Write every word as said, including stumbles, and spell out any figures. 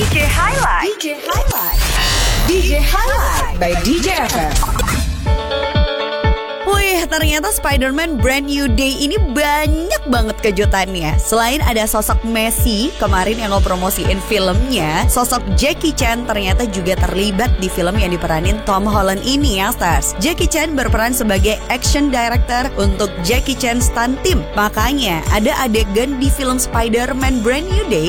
J Highlight. D J Highlight. D J Highlight by D J F M. Wih, ternyata Spider-Man Brand New Day ini banyak banget kejutannya. Selain ada sosok Messi kemarin yang ngepromosiin filmnya, sosok Jackie Chan ternyata juga terlibat di film yang diperanin Tom Holland ini ya, Stars. Jackie Chan berperan sebagai action director untuk Jackie Chan Stunt Team. Makanya ada adegan di film Spider-Man Brand New Day